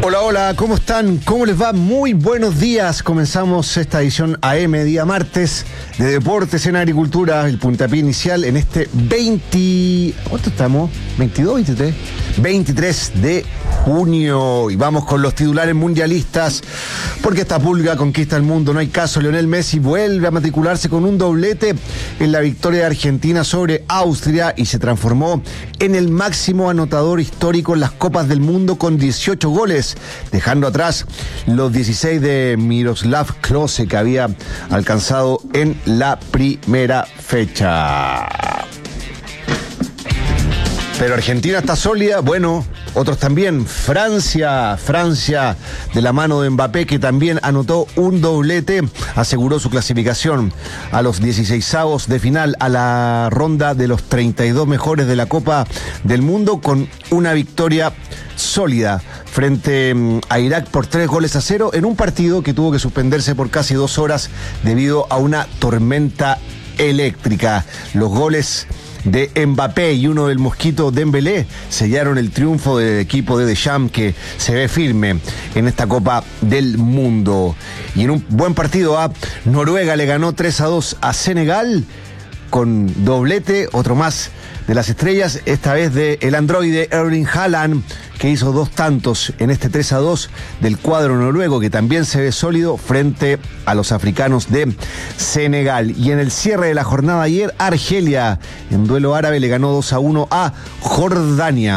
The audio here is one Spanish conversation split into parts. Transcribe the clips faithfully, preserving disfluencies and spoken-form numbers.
Hola, hola, ¿cómo están? ¿Cómo les va? Muy buenos días. Comenzamos esta edición A M, día martes, de Deportes en Agricultura, el puntapié inicial en este veinte... ¿Cuánto estamos? ¿veintidós, veintitrés? veintitrés de junio. Y vamos con los titulares mundialistas, porque esta pulga conquista el mundo. No hay caso, Lionel Messi vuelve a matricularse con un doblete en la victoria de Argentina sobre Austria y se transformó en el máximo anotador histórico en las Copas del Mundo con dieciocho goles, dejando atrás los dieciséis de Miroslav Klose que había alcanzado en la primera fecha. Pero Argentina está sólida, bueno, otros también. Francia, Francia de la mano de Mbappé, que también anotó un doblete, aseguró su clasificación a los dieciseisavos de final, a la ronda de los treinta y dos mejores de la Copa del Mundo, con una victoria sólida frente a Irak por tres goles a cero en un partido que tuvo que suspenderse por casi dos horas debido a una tormenta eléctrica. Los goles de Mbappé y uno del Mosquito Dembélé sellaron el triunfo del equipo de Deschamps, que se ve firme en esta Copa del Mundo. Y en un buen partido, a Noruega le ganó tres a dos a Senegal con doblete, otro más de las estrellas, esta vez de el androide Erling Haaland, que hizo dos tantos en este tres a dos del cuadro noruego, que también se ve sólido frente a los africanos de Senegal. Y en el cierre de la jornada ayer, Argelia, en duelo árabe, le ganó dos a uno a Jordania.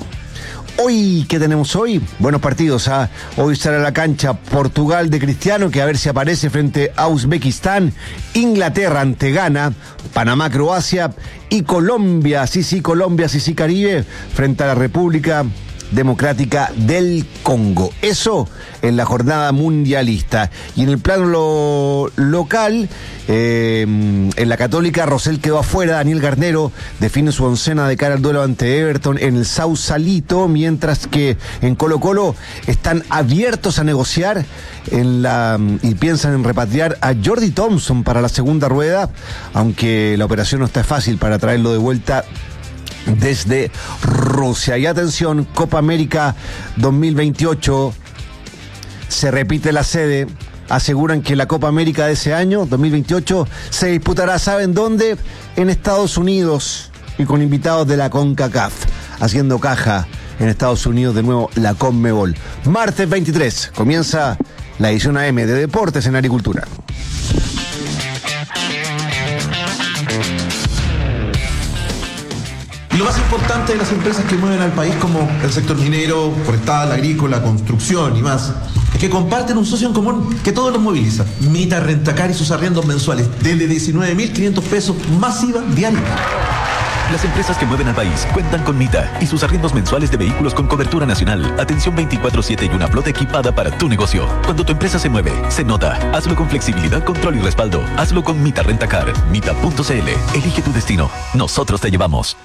Hoy, ¿qué tenemos hoy? Buenos partidos. ¿ah? Hoy sale a la cancha Portugal de Cristiano, que a ver si aparece frente a Uzbekistán, Inglaterra ante Ghana, Panamá, Croacia y Colombia, sí, sí, Colombia, sí, sí, Caribe, frente a la República Democrática del Congo. Eso en la jornada mundialista. Y en el plano lo, local, eh, en la Católica, Rosell quedó afuera. Daniel Garnero define su oncena de cara al duelo ante Everton en el Sausalito, mientras que en Colo Colo están abiertos a negociar en la, y piensan en repatriar a Jordi Thompson para la segunda rueda, aunque la operación no está fácil para traerlo de vuelta desde Rusia. Y atención, Copa América dos mil veintiocho, se repite la sede. Aseguran que la Copa América de ese año, dos mil veintiocho, se disputará, ¿saben dónde? En Estados Unidos, y con invitados de la CONCACAF, haciendo caja en Estados Unidos de nuevo la CONMEBOL. Martes veintitrés, comienza la edición A M de Deportes en Agricultura. Y lo más importante de las empresas que mueven al país, como el sector minero, forestal, agrícola, construcción y más, es que comparten un socio en común que todos los moviliza. Mita Rentacar y sus arriendos mensuales desde diecinueve mil quinientos pesos masiva diaria. Las empresas que mueven al país cuentan con Mita y sus arriendos mensuales de vehículos con cobertura nacional, atención veinticuatro siete y una flota equipada para tu negocio. Cuando tu empresa se mueve, se nota. Hazlo con flexibilidad, control y respaldo. Hazlo con Mita Rentacar. Mita punto c l. Elige tu destino. Nosotros te llevamos.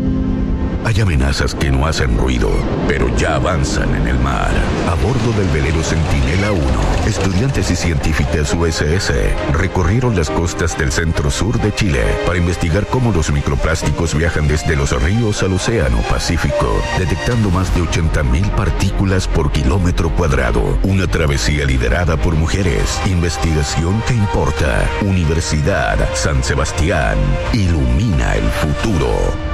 Hay amenazas que no hacen ruido, pero ya avanzan en el mar. A bordo del velero Centinela uno, estudiantes y científicas U S S recorrieron las costas del centro-sur de Chile para investigar cómo los microplásticos viajan desde los ríos al océano Pacífico, detectando más de ochenta mil partículas por kilómetro cuadrado. Una travesía liderada por mujeres. Investigación que importa. Universidad San Sebastián. Ilumina el futuro.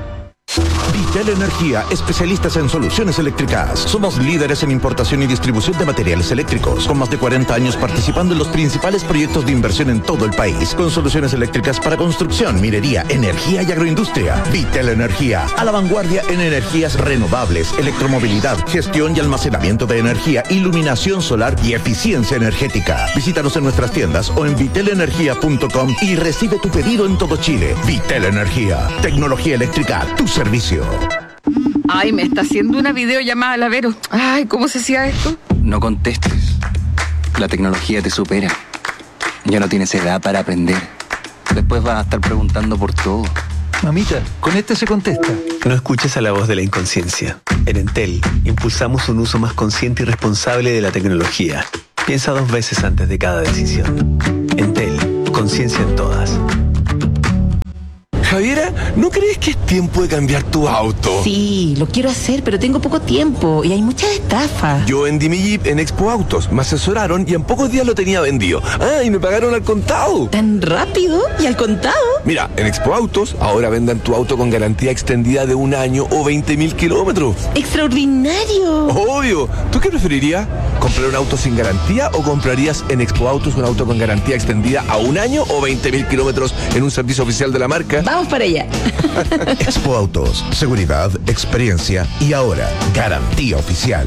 Vitel Energía, especialistas en soluciones eléctricas. Somos líderes en importación y distribución de materiales eléctricos, con más de cuarenta años participando en los principales proyectos de inversión en todo el país, con soluciones eléctricas para construcción, minería, energía y agroindustria. Vitel Energía, a la vanguardia en energías renovables, electromovilidad, gestión y almacenamiento de energía, iluminación solar y eficiencia energética. Visítanos en nuestras tiendas o en vitel energía punto com y recibe tu pedido en todo Chile. Vitel Energía, tecnología eléctrica a tu servicio. Ay, me está haciendo una videollamada, la Vero. Ay, ¿cómo se hacía esto? No contestes. La tecnología te supera. Ya no tienes edad para aprender. Después vas a estar preguntando por todo. Mamita, con este se contesta. No escuches a la voz de la inconsciencia. En Entel, impulsamos un uso más consciente y responsable de la tecnología. Piensa dos veces antes de cada decisión. Entel, conciencia en todas. Javiera, ¿no crees que es tiempo de cambiar tu auto? Sí, lo quiero hacer, pero tengo poco tiempo y hay muchas estafas. Yo vendí mi Jeep en Expo Autos, me asesoraron y en pocos días lo tenía vendido. Ah, y me pagaron al contado. ¿Tan rápido? ¿Y al contado? Mira, en Expo Autos ahora vendan tu auto con garantía extendida de un año o veinte mil kilómetros. ¡Extraordinario! Obvio. ¿Tú qué preferirías? ¿Comprar un auto sin garantía o comprarías en Expo Autos un auto con garantía extendida a un año o veinte mil kilómetros en un servicio oficial de la marca? Vamos para allá. Expo Autos, seguridad, experiencia y ahora, garantía oficial.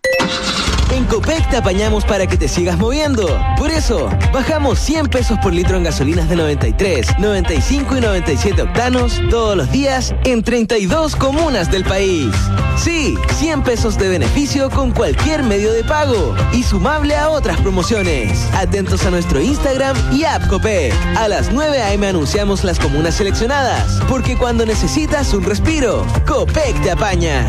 En Copec te apañamos para que te sigas moviendo. Por eso, bajamos cien pesos por litro en gasolinas de noventa y tres, noventa y cinco y noventa y siete octanos todos los días en treinta y dos comunas del país. Sí, cien pesos de beneficio con cualquier medio de pago y sumable a otras promociones. Atentos a nuestro Instagram y app Copec. A las nueve a eme anunciamos las comunas seleccionadas, porque cuando necesitas un respiro, Copec te apaña.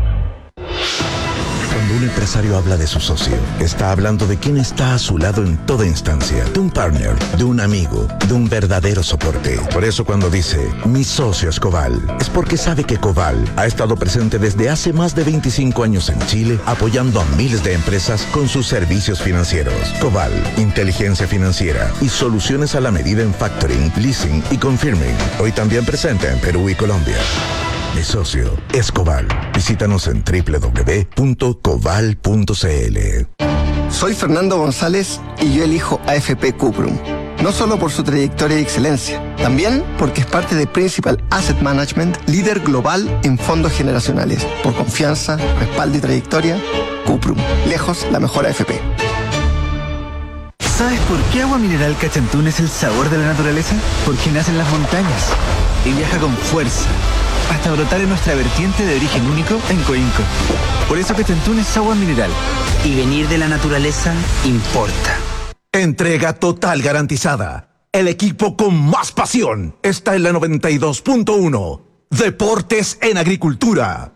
Cuando un empresario habla de su socio, está hablando de quien está a su lado en toda instancia, de un partner, de un amigo, de un verdadero soporte. Por eso cuando dice, mi socio es Coval, es porque sabe que Coval ha estado presente desde hace más de veinticinco años en Chile, apoyando a miles de empresas con sus servicios financieros. Coval, inteligencia financiera y soluciones a la medida en factoring, leasing y confirming. Hoy también presente en Perú y Colombia. Mi socio es Coval. Visítanos en doble u doble u doble u punto coval punto c l. Soy Fernando González y yo elijo A F P Cuprum. No solo por su trayectoria y excelencia, también porque es parte de Principal Asset Management, líder global en fondos generacionales. Por confianza, respaldo y trayectoria, Cuprum. Lejos la mejor A F P. ¿Sabes por qué Agua Mineral Cachantún es el sabor de la naturaleza? Porque nace en las montañas y viaja con fuerza hasta brotar en nuestra vertiente de origen único en Coinco. Por eso Cachantún es agua mineral. Y venir de la naturaleza importa. Entrega total garantizada. El equipo con más pasión está en la noventa y dos punto uno. Deportes en Agricultura.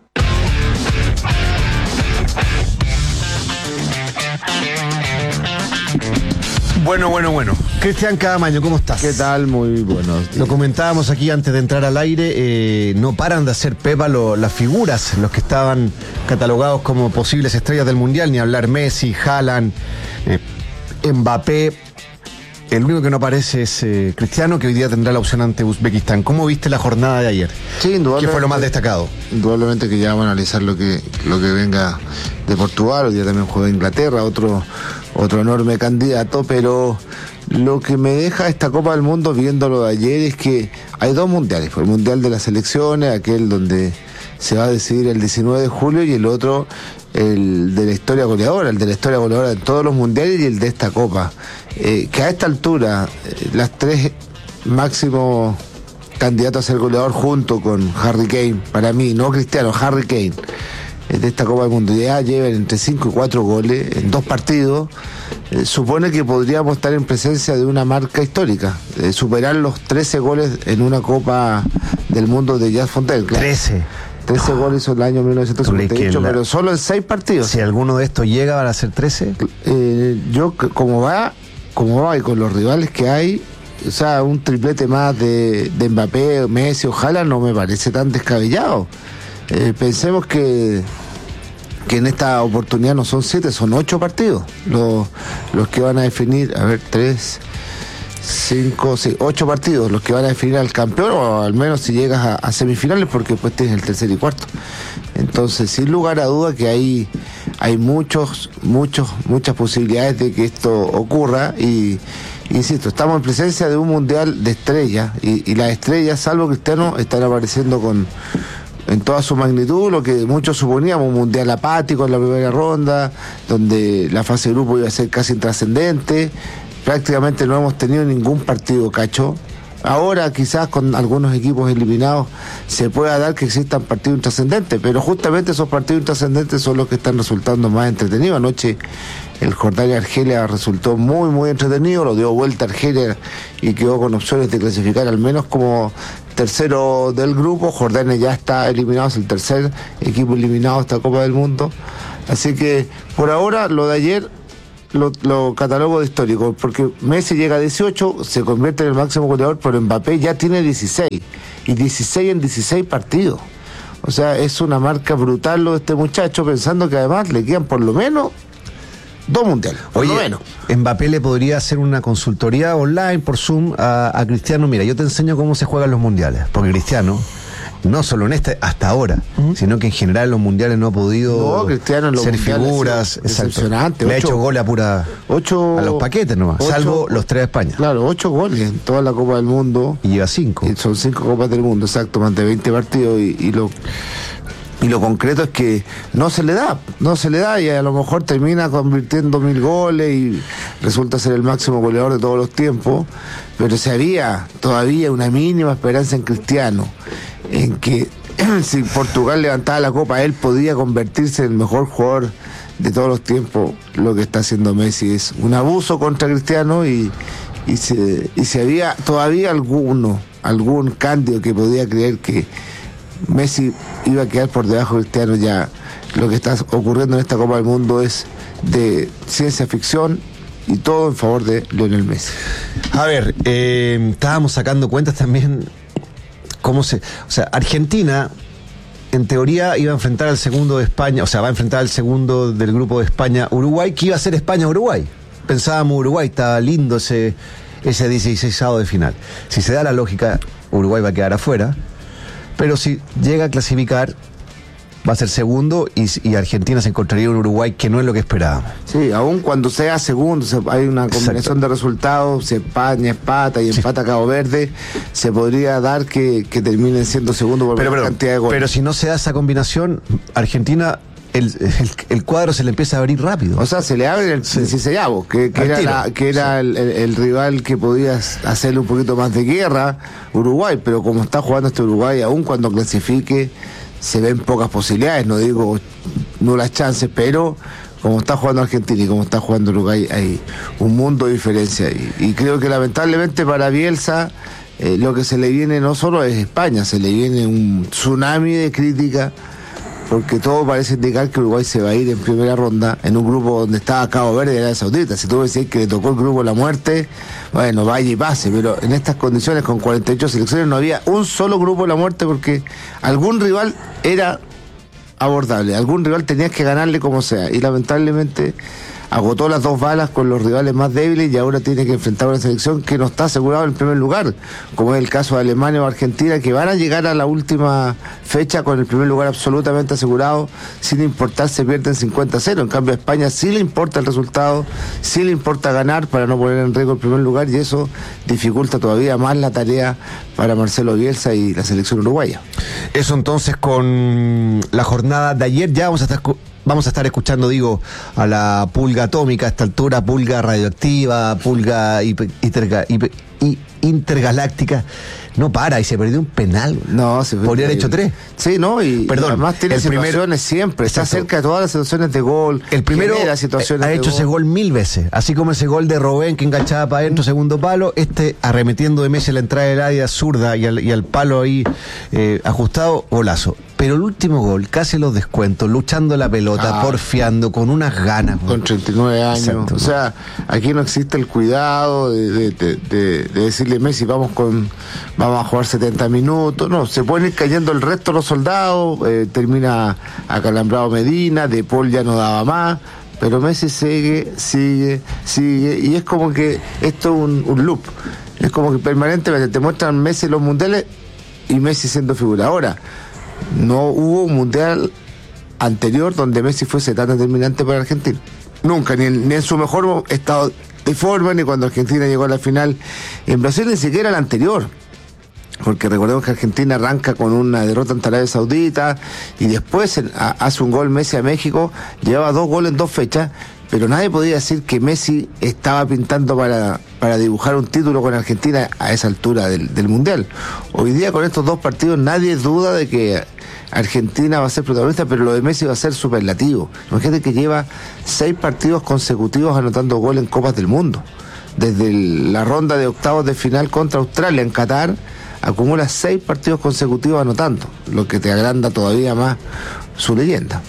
Bueno, bueno, bueno. Cristian Cadamaño, ¿cómo estás? ¿Qué tal? Muy buenos días. Lo comentábamos aquí antes de entrar al aire, eh, no paran de hacer pepa lo, las figuras, los que estaban catalogados como posibles estrellas del Mundial, ni hablar Messi, Haaland, eh, Mbappé. El único que no aparece es eh, Cristiano, que hoy día tendrá la opción ante Uzbekistán. ¿Cómo viste la jornada de ayer? Sí, indudablemente. ¿Qué fue lo más destacado? Indudablemente que ya vamos a analizar lo que, lo que venga de Portugal. Hoy día también juega Inglaterra, otro, otro enorme candidato, pero lo que me deja esta Copa del Mundo viéndolo de ayer es que hay dos mundiales. El mundial de las selecciones, aquel donde se va a decidir el diecinueve de julio, y el otro, el de la historia goleadora, el de la historia goleadora de todos los mundiales y el de esta Copa. Eh, que a esta altura, eh, las tres máximos candidatos a ser goleador junto con Harry Kane, para mí, no Cristiano, Harry Kane, eh, de esta Copa del Mundo, ya lleven entre cinco y cuatro goles en dos partidos, eh, supone que podríamos estar en presencia de una marca histórica, eh, superar los trece goles en una Copa del Mundo de Jazz Fontaine. Claro. trece. trece no. goles en el año mil novecientos cincuenta y ocho, la... pero solo en seis partidos. Si alguno de estos llega, ¿van a ser trece? Eh, yo, como va, como va y con los rivales que hay, o sea, un triplete más de, de Mbappé, Messi o Haaland no me parece tan descabellado. Eh, pensemos que, que en esta oportunidad no son siete, son ocho partidos los, los que van a definir, a ver, tres... Cinco, seis, ocho partidos los que van a definir al campeón, o al menos si llegas a, a semifinales, porque después tienes el tercer y cuarto. Entonces, sin lugar a duda que hay, hay muchos, muchos, muchas posibilidades de que esto ocurra, y insisto, estamos en presencia de un mundial de estrellas, y, y las estrellas, salvo Cristiano, están apareciendo con en toda su magnitud, lo que muchos suponíamos, un mundial apático en la primera ronda, donde la fase de grupo iba a ser casi intrascendente. Prácticamente no hemos tenido ningún partido cacho. Ahora quizás con algunos equipos eliminados se pueda dar que existan partidos intrascendentes, pero justamente esos partidos intrascendentes son los que están resultando más entretenidos. Anoche el Jordania-Argelia resultó muy muy entretenido, lo dio vuelta Argelia y quedó con opciones de clasificar al menos como tercero del grupo. Jordania ya está eliminado, es el tercer equipo eliminado de esta Copa del Mundo. Así que por ahora lo de ayer Lo, lo catalogo de histórico, porque Messi llega a dieciocho, se convierte en el máximo goleador, pero Mbappé ya tiene dieciséis, y dieciséis en dieciséis partidos. O sea, es una marca brutal lo de este muchacho, pensando que además le quedan por lo menos dos mundiales, por Oye, lo menos. Mbappé le podría hacer una consultoría online por Zoom a, a Cristiano. Mira, yo te enseño cómo se juegan los mundiales, porque Cristiano, no solo en este, hasta ahora, uh-huh. sino que en general en los mundiales no ha podido no, Cristiano en los ser figuras. Excepcionante. Le ocho, ha hecho goles a pura ocho, a los paquetes nomás, ocho, salvo los tres de España. Claro, ocho goles en toda la Copa del Mundo. Y lleva cinco. Y son cinco Copas del Mundo, exacto, más de veinte partidos y, y lo... Y lo concreto es que no se le da, no se le da y a lo mejor termina convirtiendo mil goles y resulta ser el máximo goleador de todos los tiempos, pero si había todavía una mínima esperanza en Cristiano, en que si Portugal levantaba la copa, él podía convertirse en el mejor jugador de todos los tiempos. Lo que está haciendo Messi es un abuso contra Cristiano y, y, se, y si había todavía alguno, algún cándido que podía creer que Messi iba a quedar por debajo de Cristiano, ya lo que está ocurriendo en esta Copa del Mundo es de ciencia ficción y todo en favor de Lionel Messi. A ver, eh, estábamos sacando cuentas también cómo se... O sea, Argentina en teoría iba a enfrentar al segundo de España, o sea, va a enfrentar al segundo del grupo de España, Uruguay, que iba a ser España-Uruguay. Pensábamos Uruguay, estaba lindo ese, ese dieciseisavo de final. Si se da la lógica, Uruguay va a quedar afuera. Pero si llega a clasificar, va a ser segundo y, y Argentina se encontraría un Uruguay que no es lo que esperábamos. Sí, aún cuando sea segundo, se, hay una combinación Exacto. de resultados, si España empata y empata sí. Cabo Verde, se podría dar que, que terminen siendo segundo por pero, una pero, cantidad de goles. Pero si no se da esa combinación, Argentina... El, el, el cuadro se le empieza a abrir rápido. O sea, se le abre el dieciseisavo, que, que era, la, que era sí. el, el, el rival que podía hacerle un poquito más de guerra, Uruguay, pero como está jugando este Uruguay, aún cuando clasifique, se ven pocas posibilidades, no digo nulas chances, pero como está jugando Argentina y como está jugando Uruguay, hay un mundo de diferencia. Y, y creo que lamentablemente para Bielsa, eh, lo que se le viene no solo es España, se le viene un tsunami de crítica, porque todo parece indicar que Uruguay se va a ir en primera ronda en un grupo donde estaba Cabo Verde y Arabia Saudita. Si tú decís que le tocó el grupo la muerte, bueno, vaya y pase, pero en estas condiciones con cuarenta y ocho selecciones no había un solo grupo de la muerte porque algún rival era abordable, algún rival tenías que ganarle como sea y lamentablemente agotó las dos balas con los rivales más débiles y ahora tiene que enfrentar una selección que no está asegurada en primer lugar, como es el caso de Alemania o Argentina, que van a llegar a la última fecha con el primer lugar absolutamente asegurado, sin importar si pierden cincuenta a cero. En cambio a España sí le importa el resultado, sí le importa ganar para no poner en riesgo el primer lugar y eso dificulta todavía más la tarea para Marcelo Bielsa y la selección uruguaya. Eso entonces con la jornada de ayer. Ya vamos a estar... Vamos a estar escuchando, digo, a la pulga atómica a esta altura, pulga radioactiva, pulga hiper, hiper, hiper, intergaláctica. No para, y se perdió un penal. No, se podría haber hecho tres. Sí, no, y, Perdón, y además tiene el situaciones primero, siempre, está exacto. cerca de todas las situaciones de gol. El primero situaciones ha hecho de ese gol. gol mil veces, así como ese gol de Robben que enganchaba para adentro, segundo palo, este arremetiendo de Messi a la entrada del área zurda y al, y al palo ahí eh, ajustado, golazo. Pero el último gol, casi los descuentos, luchando la pelota, ah, porfiando, con unas ganas. Con treinta y nueve años. Exacto. O sea, aquí no existe el cuidado de, de, de, de, de decirle a Messi, vamos con vamos a jugar setenta minutos. No, se pueden ir cayendo el resto de los soldados, eh, termina acalambrado Medina, De Paul ya no daba más, pero Messi sigue, sigue, sigue, y es como que esto es un, un loop. Es como que permanentemente te muestran Messi en los mundiales y Messi siendo figura. Ahora, no hubo un mundial anterior donde Messi fuese tan determinante para Argentina. Nunca, ni en, ni en su mejor estado de forma, ni cuando Argentina llegó a la final en Brasil, ni siquiera el anterior. Porque recordemos que Argentina arranca con una derrota ante Arabia Saudita y después en, a, hace un gol Messi a México, llevaba dos goles en dos fechas, pero nadie podía decir que Messi estaba pintando para, para dibujar un título con Argentina a esa altura del, del Mundial. Hoy día con estos dos partidos nadie duda de que Argentina va a ser protagonista, pero lo de Messi va a ser superlativo. Imagínate que lleva seis partidos consecutivos anotando gol en Copas del Mundo. Desde el, la ronda de octavos de final contra Australia en Qatar, acumula seis partidos consecutivos anotando, lo que te agranda todavía más su leyenda.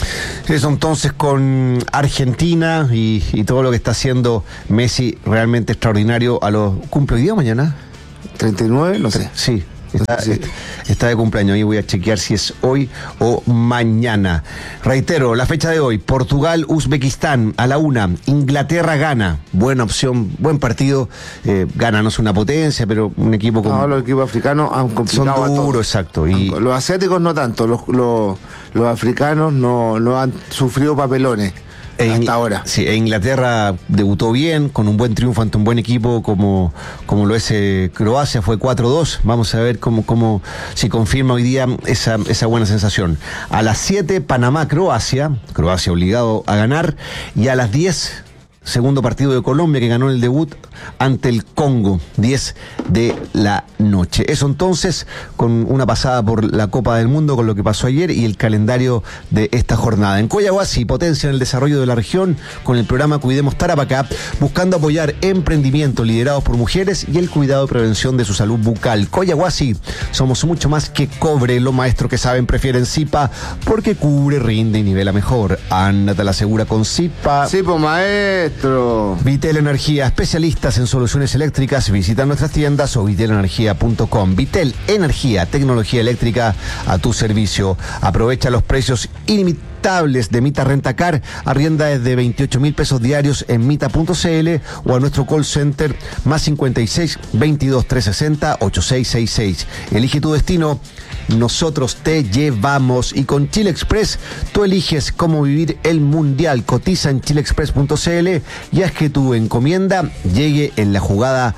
Eso entonces con Argentina y, y todo lo que está haciendo Messi realmente extraordinario. A los ¿cumple hoy día o mañana? treinta y nueve, no sé. Sí. Está, está de cumpleaños y voy a chequear si es hoy o mañana. Reitero, la fecha de hoy: Portugal, Uzbekistán a la una, Inglaterra, Ghana. Buena opción, buen partido. Eh, Ghana no es una potencia, pero un equipo con... No, los equipos africanos han complicado. Son duros, exacto. Y los asiáticos no tanto, los, los, los africanos no, no han sufrido papelones. En, hasta ahora. Sí, e Inglaterra debutó bien, con un buen triunfo ante un buen equipo como, como lo es eh, Croacia, fue cuatro dos. Vamos a ver cómo, cómo si confirma hoy día esa, esa buena sensación. A las siete, Panamá, Croacia, Croacia obligado a ganar, y a las diez, segundo partido de Colombia, que ganó el debut ante el Congo, diez de la noche. Eso entonces, con una pasada por la Copa del Mundo, con lo que pasó ayer y el calendario de esta jornada. En Coyahuasi, potencia en el desarrollo de la región, con el programa Cuidemos Tarapacá, buscando apoyar emprendimientos liderados por mujeres y el cuidado y prevención de su salud bucal. Coyahuasi, somos mucho más que cobre. Los maestros que saben prefieren Zipa, porque cubre, rinde y nivela mejor. Ándate a la segura con Zipa. Sí, pues maestro. Vitel Energía, especialistas en soluciones eléctricas. Visita nuestras tiendas o vitel energía punto com. Vitel Energía, tecnología eléctrica a tu servicio. Aprovecha los precios ilimitables de Mita Rentacar. Arrienda desde veintiocho mil pesos diarios en mita punto cl o a nuestro call center más cincuenta y seis, veintidós, trescientos sesenta, ochenta y seis sesenta y seis. Elige tu destino, nosotros te llevamos. Y con Chile Express, tú eliges cómo vivir el mundial. Cotiza en chile express punto cl y haz que tu encomienda llegue en la jugada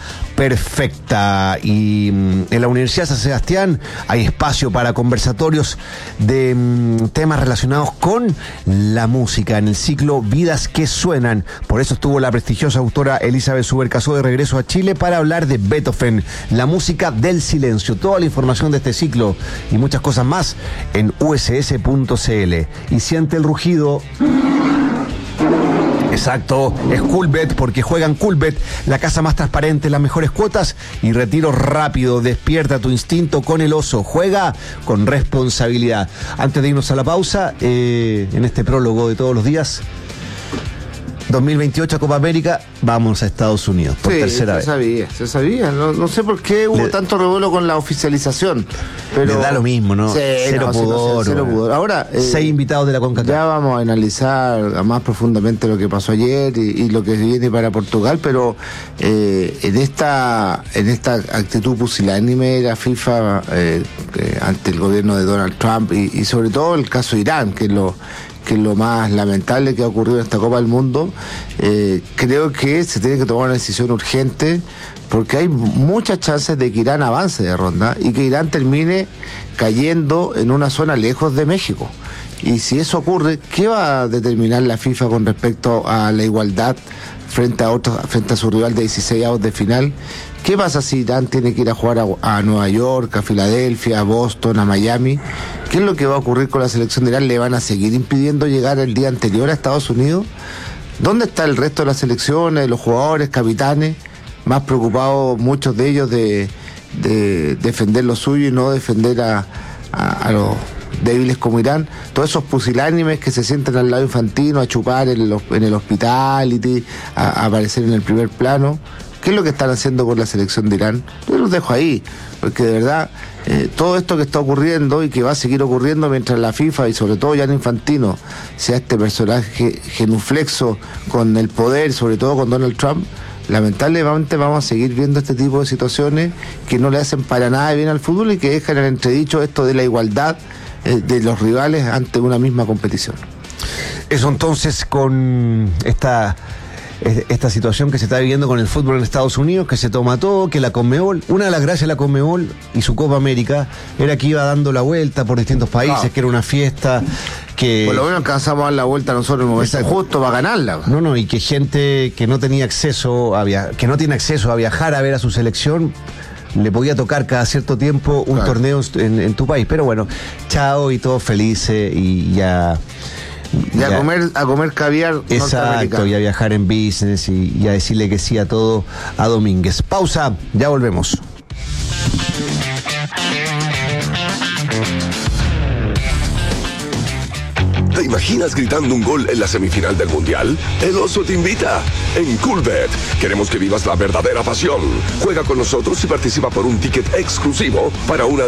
perfecta. Y mmm, en la Universidad San Sebastián hay espacio para conversatorios de mmm, temas relacionados con la música en el ciclo Vidas que Suenan. Por eso estuvo la prestigiosa autora Elizabeth Subercaso de regreso a Chile para hablar de Beethoven, la música del silencio. Toda la información de este ciclo y muchas cosas más en u s s punto c l. Y siente el rugido. Exacto, es Coolbet, porque juegan Coolbet, la casa más transparente, las mejores cuotas y retiro rápido. Despierta tu instinto con el oso, juega con responsabilidad. Antes de irnos a la pausa, eh, en este prólogo de todos los días, dos mil veintiocho Copa América, vamos a Estados Unidos por sí, tercera se vez. Sabía, se sabía, no, no sé por qué hubo Le, tanto revuelo con la oficialización. Pero le da lo mismo, ¿no? Sí, cero, no, pudor, cero, cero pudor. Ahora, eh, seis invitados de la CONCACAF. Ya vamos a analizar más profundamente lo que pasó ayer y, y lo que viene para Portugal, pero eh, en esta en esta actitud pusilánime de la FIFA eh, eh, ante el gobierno de Donald Trump y, y sobre todo el caso de Irán, que es lo que es lo más lamentable que ha ocurrido en esta Copa del Mundo, eh, creo que se tiene que tomar una decisión urgente, porque hay muchas chances de que Irán avance de ronda y que Irán termine cayendo en una zona lejos de México. Y si eso ocurre, ¿qué va a determinar la FIFA con respecto a la igualdad frente a otros, frente a su rival de dieciséis avos de final? ¿Qué pasa si Irán tiene que ir a jugar a, a Nueva York, a Filadelfia, a Boston, a Miami? ¿Qué es lo que va a ocurrir con la selección de Irán? ¿Le van a seguir impidiendo llegar el día anterior a Estados Unidos? ¿Dónde está el resto de las selecciones, los jugadores, capitanes, más preocupados muchos de ellos de, de defender lo suyo y no defender a, a, a los débiles como Irán? Todos esos pusilánimes que se sientan al lado infantino a chupar en el, en el hospitality, a, a aparecer en el primer plano. ¿Qué es lo que están haciendo con la selección de Irán? Yo los dejo ahí, porque de verdad eh, todo esto que está ocurriendo y que va a seguir ocurriendo mientras la FIFA y sobre todo Gianni Infantino sea este personaje genuflexo con el poder, sobre todo con Donald Trump, lamentablemente vamos a seguir viendo este tipo de situaciones que no le hacen para nada bien al fútbol y que dejan en entredicho esto de la igualdad eh, de los rivales ante una misma competición. Eso entonces con esta... esta situación que se está viviendo con el fútbol en Estados Unidos, que se toma todo, que la Conmebol, una de las gracias de la Conmebol y su Copa América era que iba dando la vuelta por distintos países, no. que era una fiesta que... Por lo menos alcanzamos a dar la vuelta nosotros en el momento justo para ganarla. No, no, y que gente que no tenía acceso a via... que no tiene acceso a viajar a ver a su selección, le podía tocar cada cierto tiempo un claro. torneo en, en tu país. Pero bueno, chao y todos felices y ya... Y a comer, a comer caviar. Exacto, y a viajar en business y, y a decirle que sí a todo a Domínguez. Pausa, ya volvemos. ¿Te imaginas imaginas gritando un gol en la semifinal del Mundial? El Oso te invita. En Coolbet queremos que vivas la verdadera pasión. Juega con nosotros y participa por un ticket exclusivo para una